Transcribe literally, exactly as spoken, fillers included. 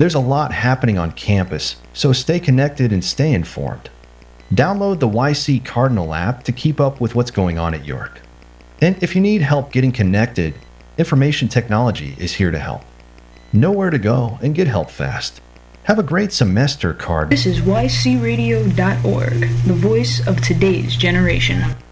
There's a lot happening on campus, so stay connected and stay informed. Download the Y C Cardinal app to keep up with what's going on at York. And if you need help getting connected, Information Technology is here to help. Know where to go and get help fast. Have a great semester, Cardinal. This is Y C radio dot org, the voice of today's generation.